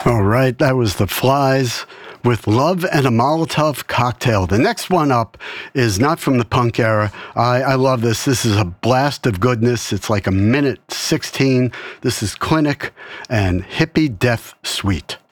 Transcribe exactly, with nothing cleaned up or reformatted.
All right, that was The Flies with Love and a Molotov Cocktail. The next one up is not from the punk era. I, I love this. This is a blast of goodness. It's like a minute sixteen. This is Clinic and Hippie Death Suite.